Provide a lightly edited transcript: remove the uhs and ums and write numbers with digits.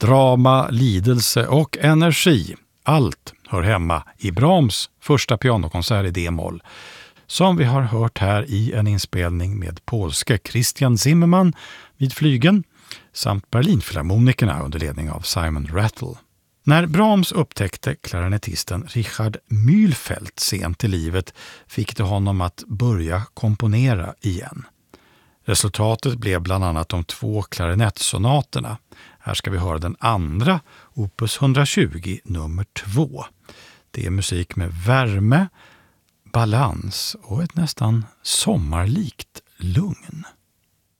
drama, lidelse och energi. Allt hör hemma i Brahms första pianokonsert i D-moll, som vi har hört här i en inspelning med polske Christian Zimmerman vid flygeln samt Berlinfilharmonikerna under ledning av Simon Rattle. När Brahms upptäckte klarinettisten Richard Mühlfeld sent i livet fick det honom att börja komponera igen. Resultatet blev bland annat de 2 klarinettsonaterna. Här ska vi höra den andra, opus 120, nummer 2. Det är musik med värme, balans och ett nästan sommarlikt lugn.